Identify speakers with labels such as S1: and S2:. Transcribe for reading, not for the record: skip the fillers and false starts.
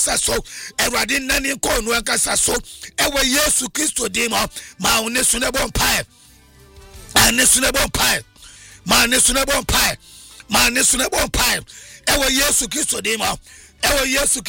S1: so Erade nani ko no ankasa so ewe Yesu Kristo dim ma one so ne bon pae ane so ne bon pae ma ne so ne bon pae ewe Yesu Kristo dim ewe Yesu